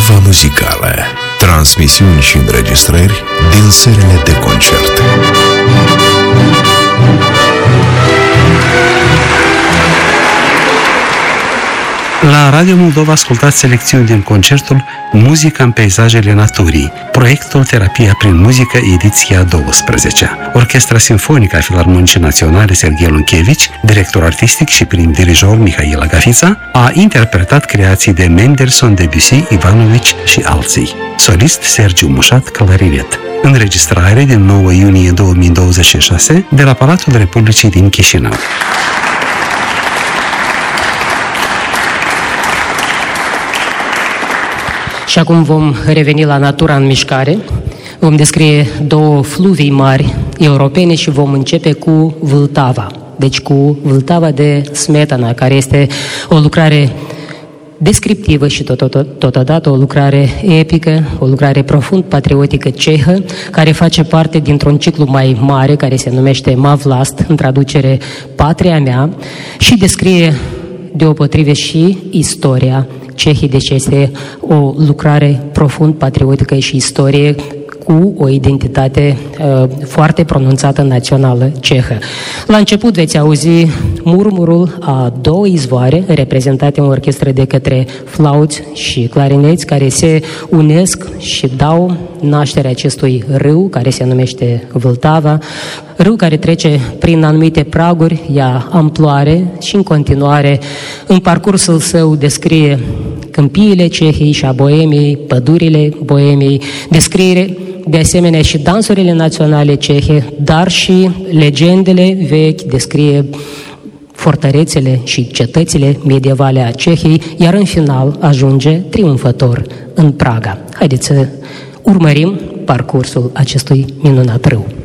Nova Muzicală. Transmisiuni și înregistrări din serile de concerte. La Radio Moldova ascultați selecțiuni din concertul Muzica în peisajele naturii, proiectul Terapia prin muzică, ediția 12. Orchestra Sinfonică a Filarmonicii Naționale Serghei Lunchevici, director artistic și prim dirijor Mihail Agafița, a interpretat creații de Mendelssohn, Debussy, Ivanovici și alții. Solist Sergiu Mușat, clarinet. Înregistrare din 9 iunie 2026 de la Palatul Republicii din Chișinău. Și acum vom reveni la natura în mișcare. Vom descrie două fluvii mari europene și vom începe cu Vltava. Deci cu Vltava de Smetana, care este o lucrare descriptivă și totodată o lucrare epică, o lucrare profund patriotică cehă, care face parte dintr-un ciclu mai mare, care se numește Ma Vlast, în traducere Patria mea, și descrie deopotrivă și istoria Cehii, deci este o lucrare profund patriotică și istorie cu o identitate foarte pronunțată națională cehă. La început veți auzi murmurul a două izvoare reprezentate în orchestră de către flauți și clarineți, care se unesc și dau nașterea acestui râu care se numește Vltava, râu care trece prin anumite praguri, ia amploare și în continuare în parcursul său descrie câmpiile Cehiei și a Boemiei, pădurile Boemiei, descrie de asemenea și dansurile naționale cehe, dar și legendele vechi, descrie fortărețele și cetățile medievale a Cehiei, iar în final ajunge triumfător în Praga. Haideți să urmărim parcursul acestui minunat râu.